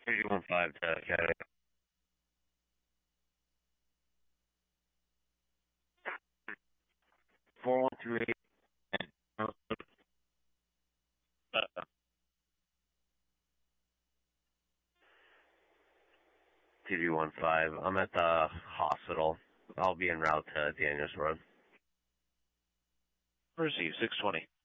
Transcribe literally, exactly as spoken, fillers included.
three one five to Academy. four one three and uh, T V one five. I'm at the hospital. I'll be en route to Daniels Road. Receive six twenty.